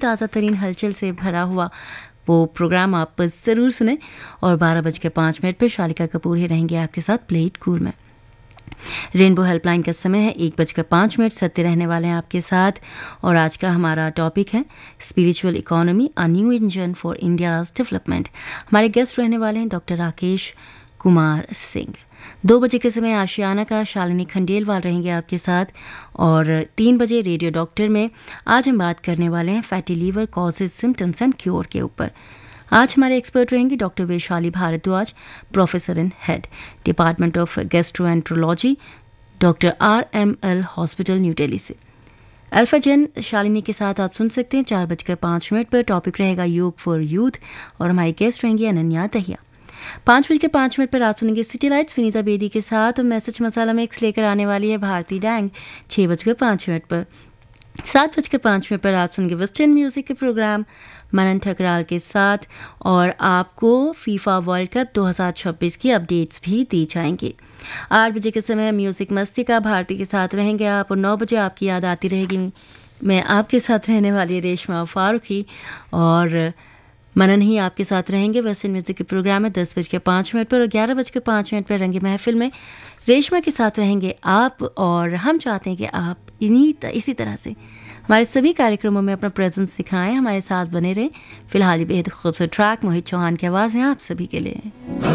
ताज़ा तरीन हलचल से भरा हुआ वो प्रोग्राम आप ज़रूर सुने। और 12:05 पर शालिका कपूर ही रहेंगे आपके साथ प्ले इट कूल में। रेनबो हेल्पलाइन का समय है 1:05। सत्य रहने वाले हैं आपके साथ और आज का हमारा टॉपिक है spiritual economy, a new engine for India's development. हमारे गेस्ट रहने वाले हैं डॉक्टर राकेश कुमार सिंह। 2 बजे के समय आशियाना का शालिनी खंडेलवाल रहेंगे आपके साथ और 3 बजे रेडियो डॉक्टर में आज हम बात करने वाले हैं fatty liver causes, symptoms and cure के ऊपर। आज हमारे एक्सपर्ट रहेंगे doctor Vaishali Bhardwaj, professor in head department of gastroenterology, doctor RML hospital new Delhi से। अल्फा जेन शालिनी के साथ आप सुन सकते हैं 4:05 पर। टॉपिक रहेगा योग फॉर यूथ और हमारी गेस्ट रहेंगी अनन्या दहिया। 5:05 पर आप सुनेंगे सिटी लाइट्स विनीता बेदी के साथ और मैसेज मसाला मिक्स लेकर आने वाली है भारती डैंग 6:05 पर। 7:05 पर आप सुनेंगे वेस्टर्न म्यूजिक के प्रोग्राम मनन ठकराल के साथ और आपको फीफा वर्ल्ड कप 2026 की अपडेट्स भी दी जाएंगी। 8 बजे के समय म्यूजिक मस्ती का भारती के साथ रहेंगे आप और 9 बजे आपकी याद आती रहेगी। मैं आपके साथ रहने वाली रेशमा फारूकी और मनन ही आपके साथ रहेंगे। वेस्टर्न म्यूजिक के प्रोग्राम है 10:05 पर और 11:05 पर रंगे महफिल में रेशमा के साथ रहेंगे आप और हम चाहते हैं कि आप इसी तरह से हमारे सभी कार्यक्रमों में अपना प्रेजेंस दिखाएं, हमारे साथ बने रहें। फिलहाल ये बेहद खूबसूरत ट्रैक मोहित चौहान की आवाज़ में आप सभी के लिए।